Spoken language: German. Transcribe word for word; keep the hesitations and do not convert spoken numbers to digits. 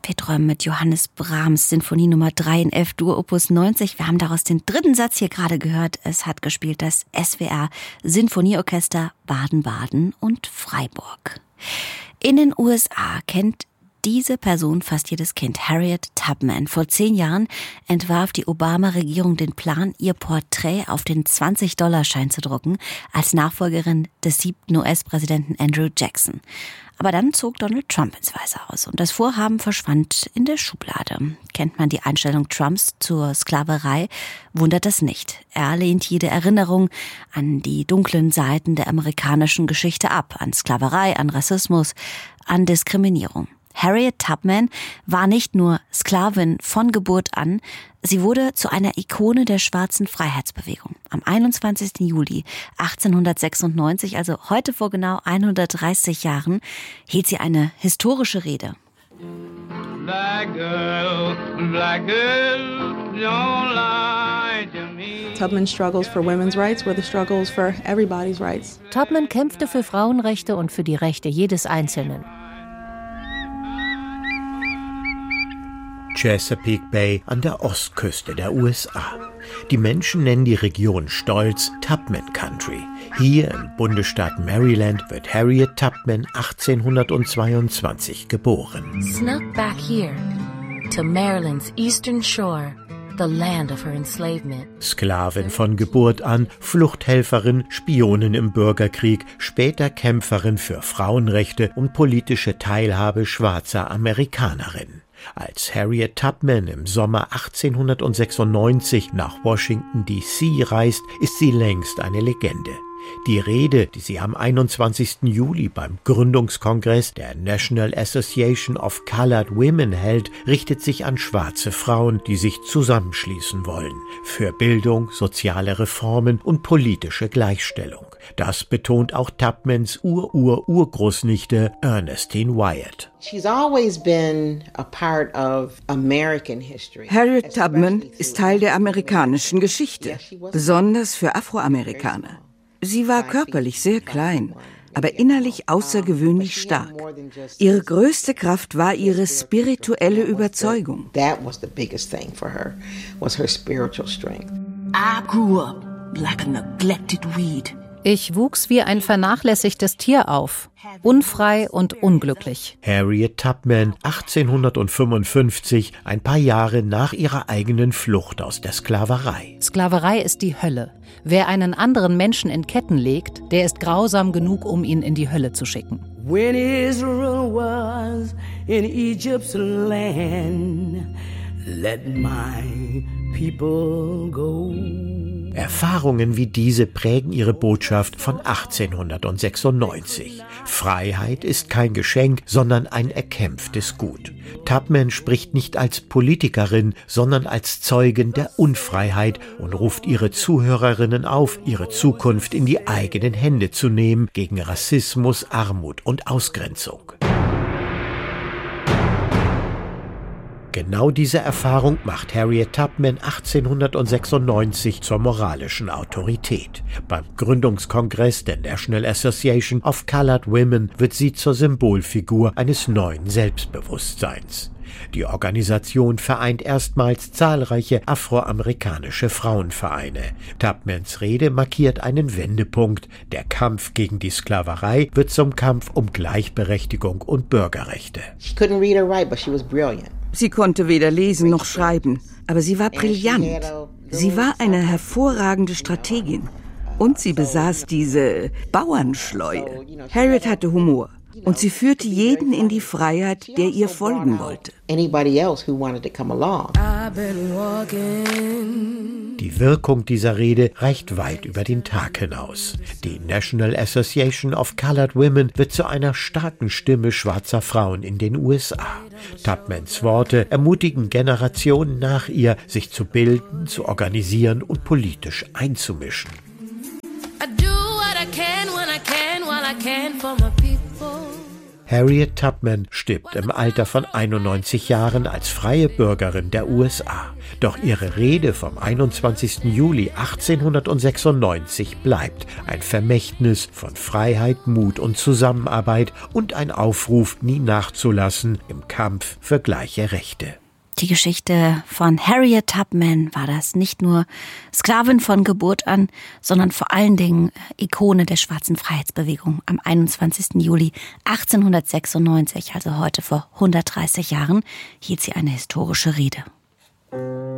Kaffeeträumen mit Johannes Brahms, Sinfonie Nummer drei in F-Dur, Opus neunzig. Wir haben daraus den dritten Satz hier gerade gehört. Es hat gespielt das S W R Sinfonieorchester Baden-Baden und Freiburg. In den U S A kennt diese Person fast jedes Kind. Harriet Tubman. Vor zehn Jahren entwarf die Obama-Regierung den Plan, ihr Porträt auf den zwanzig-Dollar-Schein zu drucken, als Nachfolgerin des siebten U S-Präsidenten Andrew Jackson. Aber dann zog Donald Trump ins Weiße Haus und das Vorhaben verschwand in der Schublade. Kennt man die Einstellung Trumps zur Sklaverei, wundert das nicht. Er lehnt jede Erinnerung an die dunklen Seiten der amerikanischen Geschichte ab, an Sklaverei, an Rassismus, an Diskriminierung. Harriet Tubman war nicht nur Sklavin von Geburt an, sie wurde zu einer Ikone der schwarzen Freiheitsbewegung. Am einundzwanzigsten Juli achtzehnhundertsechsundneunzig, also heute vor genau hundertdreißig Jahren, hielt sie eine historische Rede. Black girl, black girl, don't lie to me. Tubman's struggles for women's rights were the struggles for everybody's rights. Tubman kämpfte für Frauenrechte und für die Rechte jedes Einzelnen. Chesapeake Bay an der Ostküste der U S A. Die Menschen nennen die Region stolz Tubman Country. Hier im Bundesstaat Maryland wird Harriet Tubman achtzehnhundertzweiundzwanzig geboren. Snuck back here to Maryland's eastern shore, the land of her enslavement. Sklavin von Geburt an, Fluchthelferin, Spionin im Bürgerkrieg, später Kämpferin für Frauenrechte und politische Teilhabe schwarzer Amerikanerinnen. Als Harriet Tubman im Sommer achtzehnhundertsechsundneunzig nach Washington D C reist, ist sie längst eine Legende. Die Rede, die sie am einundzwanzigsten Juli beim Gründungskongress der National Association of Colored Women hält, richtet sich an schwarze Frauen, die sich zusammenschließen wollen für Bildung, soziale Reformen und politische Gleichstellung. Das betont auch Tubmans Ur-Ur-Urgroßnichte Ernestine Wyatt. She's always been a part of American history. Harriet Tubman ist Teil der amerikanischen Geschichte, besonders für Afroamerikaner. Sie war körperlich sehr klein, aber innerlich außergewöhnlich stark. Ihre größte Kraft war ihre spirituelle Überzeugung. That was the biggest thing for her, was her spiritual strength. I grew up like a neglected weed. Ich wuchs wie ein vernachlässigtes Tier auf, unfrei und unglücklich. Harriet Tubman, achtzehnhundertfünfundfünfzig, ein paar Jahre nach ihrer eigenen Flucht aus der Sklaverei. Sklaverei ist die Hölle. Wer einen anderen Menschen in Ketten legt, der ist grausam genug, um ihn in die Hölle zu schicken. When Israel was in Egypt's land, let my people go. Erfahrungen wie diese prägen ihre Botschaft von achtzehnhundertsechsundneunzig. Freiheit ist kein Geschenk, sondern ein erkämpftes Gut. Tubman spricht nicht als Politikerin, sondern als Zeugin der Unfreiheit und ruft ihre Zuhörerinnen auf, ihre Zukunft in die eigenen Hände zu nehmen gegen Rassismus, Armut und Ausgrenzung. Genau diese Erfahrung macht Harriet Tubman achtzehnhundertsechsundneunzig zur moralischen Autorität. Beim Gründungskongress der National Association of Colored Women wird sie zur Symbolfigur eines neuen Selbstbewusstseins. Die Organisation vereint erstmals zahlreiche afroamerikanische Frauenvereine. Tubmans Rede markiert einen Wendepunkt. Der Kampf gegen die Sklaverei wird zum Kampf um Gleichberechtigung und Bürgerrechte. She couldn't read or write, but she was brilliant. Sie konnte weder lesen noch schreiben, aber sie war brillant. Sie war eine hervorragende Strategin. Und sie besaß diese Bauernschleue. Harriet hatte Humor. Und sie führte jeden in die Freiheit, der ihr folgen wollte. Die Wirkung dieser Rede reicht weit über den Tag hinaus. Die National Association of Colored Women wird zu einer starken Stimme schwarzer Frauen in den U S A. Tubmans Worte ermutigen Generationen nach ihr, sich zu bilden, zu organisieren und politisch einzumischen. Harriet Tubman stirbt im Alter von einundneunzig Jahren als freie Bürgerin der U S A. Doch ihre Rede vom einundzwanzigsten Juli achtzehnhundertsechsundneunzig bleibt ein Vermächtnis von Freiheit, Mut und Zusammenarbeit und ein Aufruf, nie nachzulassen im Kampf für gleiche Rechte. Die Geschichte von Harriet Tubman war das, nicht nur Sklavin von Geburt an, sondern vor allen Dingen Ikone der schwarzen Freiheitsbewegung. Am einundzwanzigsten Juli achtzehnhundertsechsundneunzig, also heute vor hundertdreißig Jahren, hielt sie eine historische Rede.